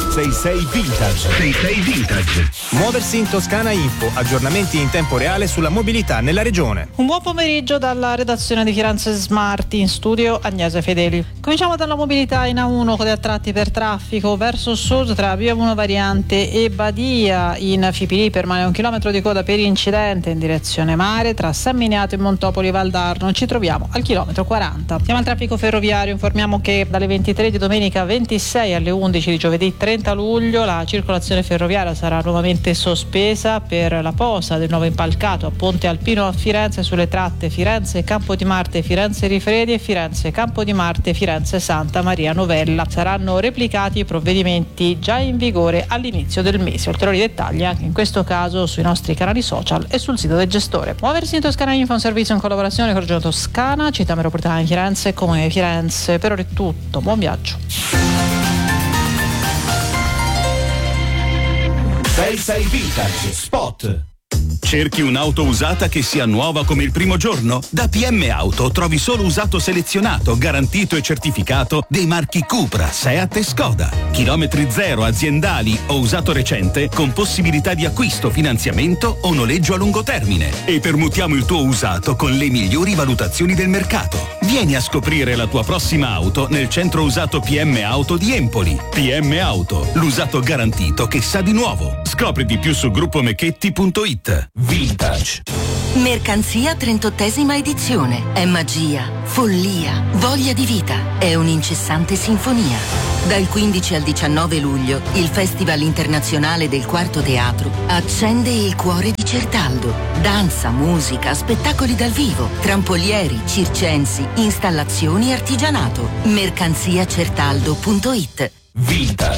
66 Vintage. 66 Vintage. Muoversi in Toscana Info, aggiornamenti in tempo reale sulla mobilità nella regione. Un buon pomeriggio dalla redazione di Firenze Smart, in studio Agnese Fedeli. Cominciamo dalla mobilità in A1 con a tratti per traffico verso sud tra via 1 variante e Badia. In Fipili permane 1 chilometro di coda per incidente in direzione mare tra San Miniato e Montopoli Valdarno. Ci troviamo al chilometro 40. Siamo al traffico ferroviario, informiamo che dalle 23 di domenica 26 alle 11 di giovedì 30 luglio la circolazione ferroviaria sarà nuovamente sospesa per la posa del nuovo impalcato a Ponte Alpino a Firenze sulle tratte Firenze Campo di Marte, Firenze Rifredi e Firenze Campo di Marte, Firenze Santa Maria Novella. Saranno replicati i provvedimenti già in vigore all'inizio del mese. Ulteriori dettagli anche in questo caso sui nostri canali social e sul sito del gestore. Muoversi in Toscana Info, un servizio in collaborazione con Regione Toscana, Città Metropolitana di Firenze e Comune di Firenze. Per ora è tutto, buon viaggio. 66 Vintage Spot. Cerchi un'auto usata che sia nuova come il primo giorno? Da PM Auto trovi solo usato selezionato, garantito e certificato dei marchi Cupra, Seat e Skoda. Chilometri zero, aziendali o usato recente con possibilità di acquisto, finanziamento o noleggio a lungo termine. E permutiamo il tuo usato con le migliori valutazioni del mercato. Vieni a scoprire la tua prossima auto nel centro usato PM Auto di Empoli. PM Auto, l'usato garantito che sa di nuovo. Scopri di più su gruppomechetti.it. Vintage. Mercanzia 38ª edizione. È magia, follia, voglia di vita. È un'incessante sinfonia. Dal 15 al 19 luglio, il Festival Internazionale del Quarto Teatro accende il cuore di Certaldo. Danza, musica, spettacoli dal vivo, trampolieri, circensi, installazioni e artigianato. Mercanziacertaldo.it. Vintage.